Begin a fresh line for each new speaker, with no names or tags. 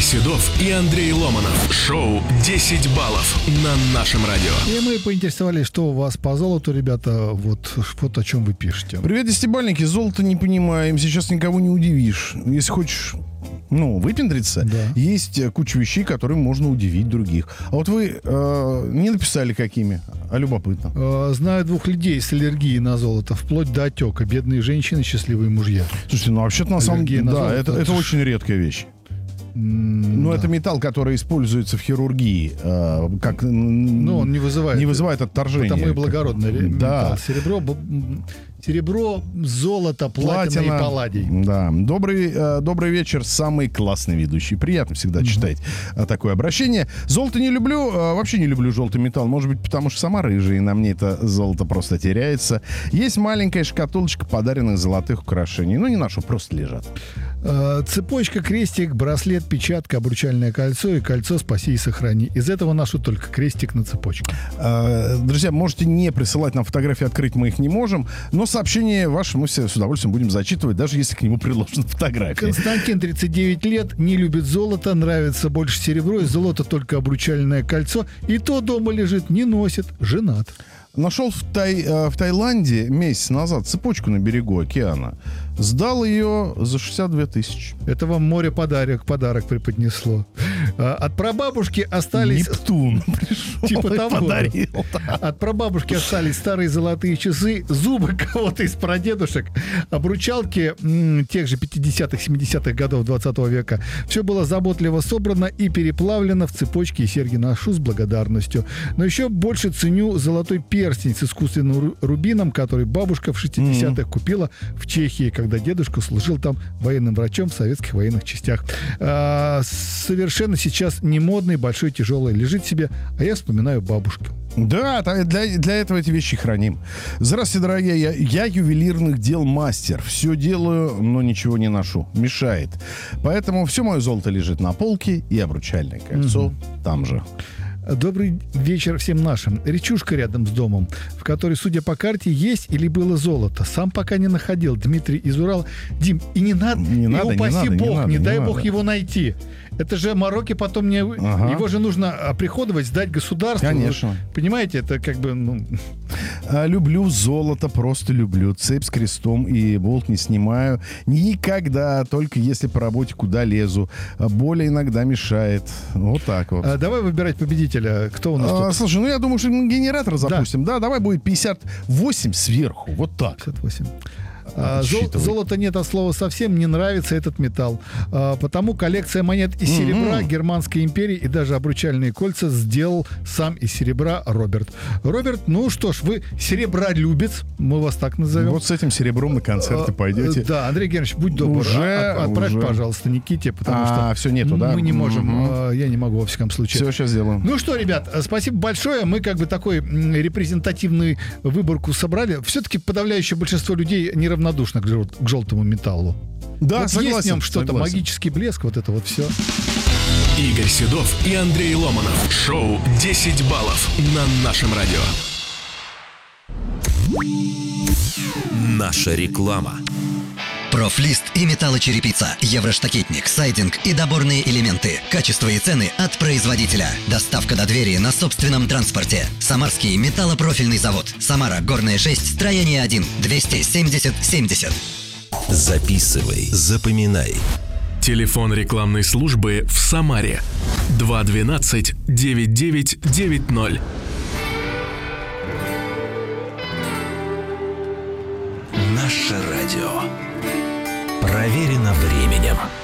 Седов и Андрей Ломанов. Шоу «10 баллов» на нашем радио.
И мы поинтересовались, что у вас по золоту, ребята, вот о чем вы пишете.
Привет, десятибалльники. Золото не понимаем. Сейчас никого не удивишь. Если хочешь, выпендриться,
да,
есть куча вещей, которыми можно удивить других. А вот вы не написали какими, а любопытно.
Знаю 2 людей с аллергией на золото, вплоть до отека. Бедные женщины, счастливые мужья.
Слушайте, вообще-то на самом деле, да, это очень редкая вещь. Но это металл, который используется в хирургии, как
он не вызывает
отторжения.
Потому и благородный металл. Серебро, золото, платина и палладий.
Да. Добрый вечер, самый классный ведущий. Приятно всегда читать такое обращение. Золото не люблю, вообще не люблю желтый металл. Может быть, потому что сама рыжая, и на мне это золото просто теряется. Есть маленькая шкатулочка подаренных золотых украшений. Не ношу, просто лежат.
Цепочка, крестик, браслет, печатка, обручальное кольцо и кольцо «Спаси и сохрани». Из этого ношу только крестик на цепочке.
Друзья, можете не присылать нам фотографии, открыть мы их не можем, но сообщение ваше мы все с удовольствием будем зачитывать, даже если к нему приложена фотография.
Константин, 39 лет, не любит золото, нравится больше серебро, и золото только обручальное кольцо, и то дома лежит, не носит, женат.
Нашел в Таиланде месяц назад цепочку на берегу океана. Сдал ее за 62 тысячи.
Это вам море подарок преподнесло. От прабабушки остались...
Нептун пришел
типа того.
Подарил.
От прабабушки остались старые золотые часы, зубы кого-то из прадедушек, обручалки тех же 50-х, 70-х годов 20 века. Все было заботливо собрано и переплавлено в цепочки и серьги. Ношу с благодарностью. Но еще больше ценю золотой перстень с искусственным рубином, который бабушка в 60-х купила в Чехии, когда дедушка служил там военным врачом в советских военных частях. Совершенно сейчас не модный, большой, тяжелый. Лежит себе, а я вспоминаю бабушку.
Да, для этого эти вещи храним. Здравствуйте, дорогие. Я ювелирных дел мастер. Все делаю, но ничего не ношу. Мешает. Поэтому все мое золото лежит на полке, и обручальное кольцо там же.
Добрый вечер всем нашим. Речушка рядом с домом, в которой, судя по карте, есть или было золото. Сам пока не находил. Дмитрий из Урала. Дим, и не надо, упаси Бог, не дай Бог его найти. Это же мороки потом мне... Ага. Его же нужно оприходовать, сдать государству.
Конечно.
Понимаете, это как бы...
Люблю золото, просто люблю. Цепь с крестом и болт не снимаю. Никогда, только если по работе куда лезу. Боли иногда мешает. Вот так вот.
Давай выбирать победителя. Кто у нас тут?
Слушай, я думаю, что генератор запустим. Да, давай будет 58 сверху. Вот так.
58. Золота нет от слова совсем, не нравится этот металл. Потому коллекция монет из серебра Германской империи и даже обручальные кольца сделал сам из серебра Роберт. Роберт, ну что ж, вы серебролюбец, мы вас так назовем.
Вот с этим серебром на концерты пойдете.
Да, Андрей Геннадьевич, будь добр, отправь, пожалуйста, Никите, потому что
все нету, да?
Мы не можем, я не могу во всяком случае.
Все, сейчас сделаем.
Ну что, ребят, спасибо большое. Мы как бы такой репрезентативную выборку собрали. Все-таки подавляющее большинство людей неравнодушно к желтому металлу.
Да,
вот
согласен.
Есть в нем что-то, магический блеск, вот это вот все.
Игорь Седов и Андрей Ломанов. Шоу «10 баллов» на нашем радио. Наша реклама.
Профлист и металлочерепица, евроштакетник, сайдинг и доборные элементы. Качество и цены от производителя. Доставка до двери на собственном транспорте. Самарский металлопрофильный завод. Самара, Горная 6, строение 1, 270-70.
Записывай, запоминай. Телефон рекламной службы в Самаре 212-9990. Наше радио. Проверено временем.